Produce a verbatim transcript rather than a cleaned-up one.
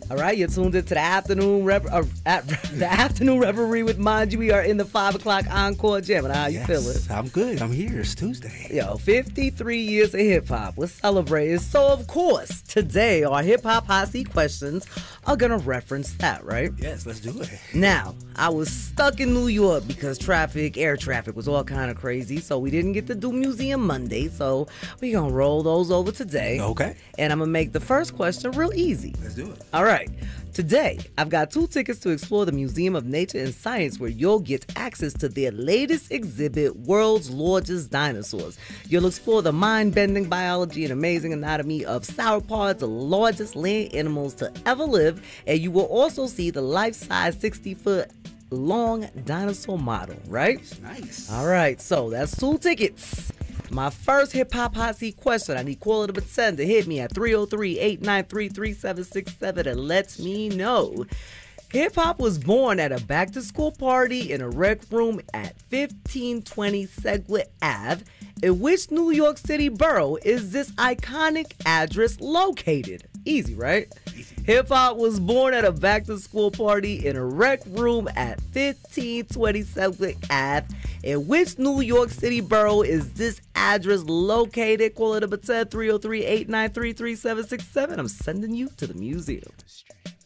All right, you're tuned into the afternoon rev- uh, at, the afternoon revelry with Mind You. We are in the five o'clock encore jam. And how you yes, feeling? I'm good. I'm here. It's Tuesday. Yo, fifty-three years of hip hop. We're celebrating. So of course, today our hip hop hot seat questions are gonna reference that, right? Yes, let's do it. Now, I was stuck in New York because traffic, air traffic was all kind of crazy, so we didn't get to do Museum Monday. So we gonna roll those over today. Okay. And I'm gonna make the first question real easy. Let's do it. All right. Today, I've got two tickets to explore the Museum of Nature and Science, where you'll get access to their latest exhibit, World's Largest Dinosaurs. You'll explore the mind-bending biology and amazing anatomy of sauropods, the largest land animals to ever live, and you will also see the life-size sixty-foot long dinosaur model, right? Nice. All right, so that's two tickets. My first hip-hop hot seat question, I need caller number ten to hit me at three oh three, eight nine three, three seven six seven and let me know. Hip-hop was born at a back-to-school party in a rec room at fifteen twenty Segwit Ave. In which New York City borough is this iconic address located? Easy, right? Hip-hop was born at a back-to-school party in a rec room at fifteen twenty Segwit Ave. In which New York City borough is this address located? Call it number ten, three oh three, eight nine three, three seven six seven. I'm sending you to the museum.